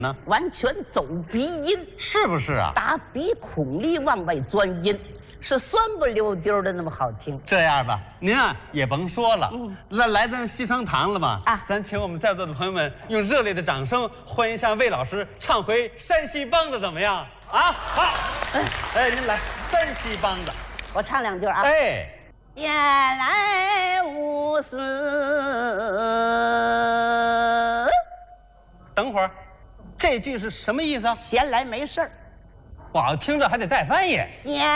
呢？ 完全走鼻音， 是不是啊？ 打鼻孔里往外钻音，是酸不溜丢的那么好听。 这样吧，您啊也甭说了，来咱西双堂了嘛啊， 咱请我们在座的朋友们用热烈的掌声欢迎一下魏老师唱回山西梆子，怎么样？啊，好，哎，您来山西梆子， 我唱两句啊。 哎， 闲来无事， 等会儿，这句是什么意思啊？ 闲来没事儿， 我听着还得带翻译。 闲